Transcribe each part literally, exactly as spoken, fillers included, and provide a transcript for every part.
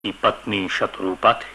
की पत्नी शतरूपा थे।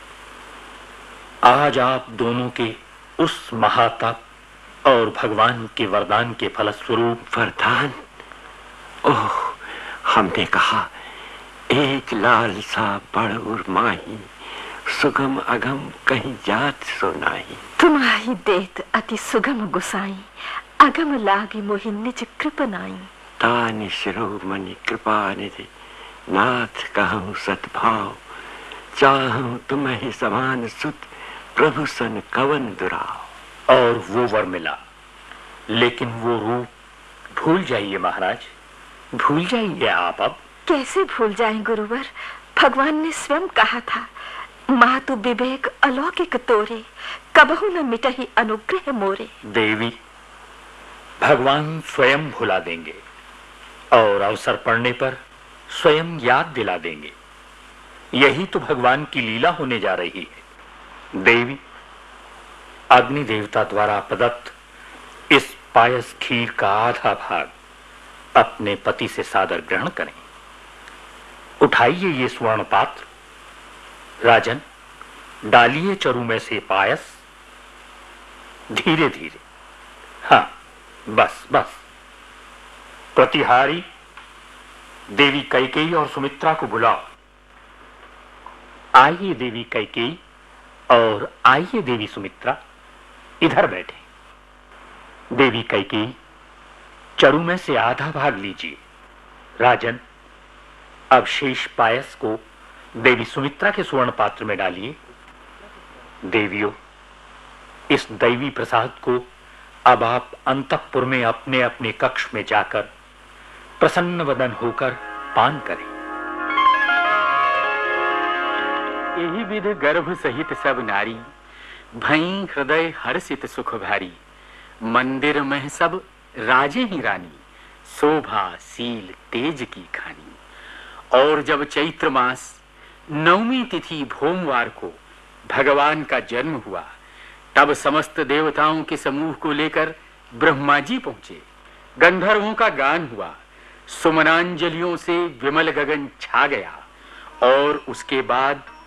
आज आप दोनों के उस महातप और भगवान के वरदान के फलस्वरूप। वरदान? ओह, हमने कहा एक लाल सा बड़ उर माही, सुगम अगम कहीं जात सुनाई। तुम्हारी देत अति सुगम गुसाई, अगम लागी मोहि निज कृपनाई। तानि शिरोमणि कृपा निधि, नाथ कहूँ सद्भाव, चाहूं तुम्हें समान सुत, प्रभु सन कवन दुराव। और वो वर मिला, लेकिन वो रूप भूल जाइए महाराज, भूल जाइए आप। अब कैसे भूल जाएं गुरुवर? भगवान ने स्वयं कहा था, मातु विवेक अलौकिक तोरे, कबहु न मिटहि अनुग्रह मोरे। देवी, भगवान स्वयं भुला देंगे और अवसर पड़ने पर स्वयं याद दिला देंगे। यही तो भगवान की लीला होने जा रही है। देवी, अग्नि देवता द्वारा प्रदत्त इस पायस खीर का आधा भाग अपने पति से सादर ग्रहण करें। उठाइए ये स्वर्ण पात्र, राजन डालिए चरु में से पायस, धीरे धीरे। हाँ, बस बस। प्रतिहारी, देवी कैकेयी और सुमित्रा को बुलाओ। आइए देवी कैकेयी और आइए देवी सुमित्रा, इधर बैठे। देवी कैकेयी, चरु में से आधा भाग लीजिए। राजन, अब शेष पायस को देवी सुमित्रा के स्वर्ण पात्र में डालिए। देवियों, इस दैवी प्रसाद को अब आप अंतःपुर में अपने अपने कक्ष में जाकर प्रसन्न वदन होकर पान करें। यही विध गर्भ सहित सब नारी, भई हृदय हर्षित सुख भारी। मंदिर में सब राजे ही रानी, शोभा सील तेज की खानी। और जब चैत्र मास नवमी तिथि भोमवार को भगवान का जन्म हुआ, तब समस्त देवताओं के समूह को लेकर ब्रह्मा जी पहुंचे। गंधर्वों का गान हुआ, सुमनांजलियों से विमल गगन छा गया। और उसके बाद